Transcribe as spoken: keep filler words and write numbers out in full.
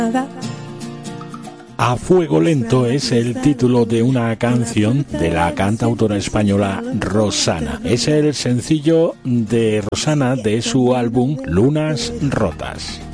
A fuego lento es el título de una canción de la cantautora española Rosana. Es el sencillo de Rosana de su álbum Lunas Rotas.